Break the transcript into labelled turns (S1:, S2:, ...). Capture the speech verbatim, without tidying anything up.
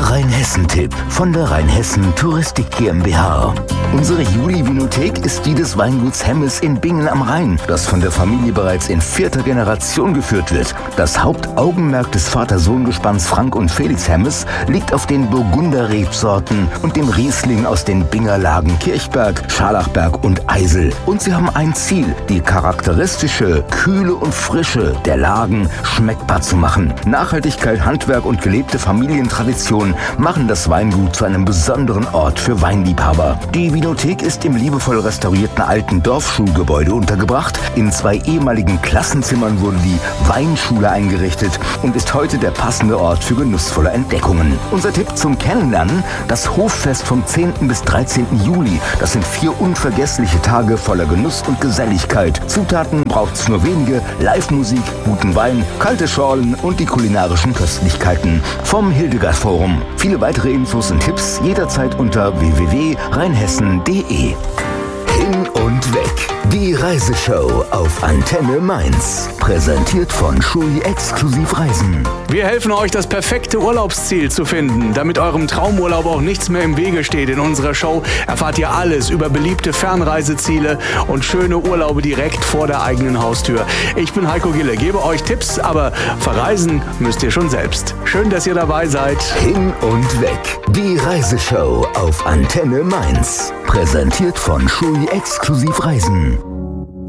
S1: Rheinhessen-Tipp von der Rheinhessen Touristik GmbH. Unsere Juli-Vinothek ist die des Weinguts Hemmes in Bingen am Rhein, das von der Familie bereits in vierter Generation geführt wird. Das Hauptaugenmerk des Vater-Sohn-Gespanns Frank und Felix Hemmes liegt auf den Burgunder-Rebsorten und dem Riesling aus den Binger Lagen Kirchberg, Scharlachberg und Eisel. Und sie haben ein Ziel, die charakteristische Kühle und Frische der Lagen schmeckbar zu machen. Nachhaltigkeit, Handwerk und gelebte Familientradition machen das Weingut zu einem besonderen Ort für Weinliebhaber. Die Vinothek ist im liebevoll restaurierten alten Dorfschulgebäude untergebracht. In zwei ehemaligen Klassenzimmern wurde die Weinschule eingerichtet und ist heute der passende Ort für genussvolle Entdeckungen. Unser Tipp zum Kennenlernen: das Hoffest vom zehnten bis dreizehnten Juli. Das sind vier unvergessliche Tage voller Genuss und Geselligkeit. Zutaten braucht's nur wenige: Live-Musik, guten Wein, kalte Schorlen und die kulinarischen Köstlichkeiten vom Hildegard Forum. Viele weitere Infos und Tipps jederzeit unter w w w punkt rheinhessen punkt d e. Hin und weg. Die Reiseshow auf Antenne Mainz. Präsentiert von Schui Exklusiv Reisen.
S2: Wir helfen euch, das perfekte Urlaubsziel zu finden. Damit eurem Traumurlaub auch nichts mehr im Wege steht. In unserer Show erfahrt ihr alles über beliebte Fernreiseziele und schöne Urlaube direkt vor der eigenen Haustür. Ich bin Heiko Gille, gebe euch Tipps, aber verreisen müsst ihr schon selbst. Schön, dass ihr dabei seid.
S1: Hin und weg. Die Reiseshow auf Antenne Mainz. Präsentiert von Schui Exklusiv Reisen.